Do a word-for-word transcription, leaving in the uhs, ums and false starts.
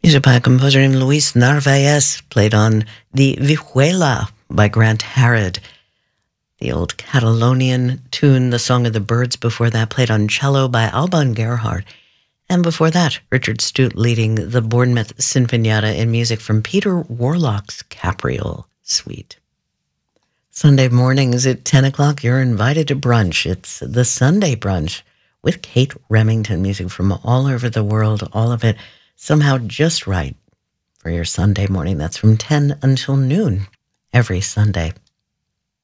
Music by a composer named Luis Narvaez, played on the Vihuela by Grant Harrod. The old Catalonian tune, The Song of the Birds, before that, played on cello by Alban Gerhard. And before that, Richard Stute leading the Bournemouth Sinfonietta in music from Peter Warlock's Capriole Suite. Sunday mornings at ten o'clock, you're invited to brunch. It's the Sunday brunch with Kate Remington, music from all over the world, all of it somehow just right for your Sunday morning. That's from ten until noon every Sunday.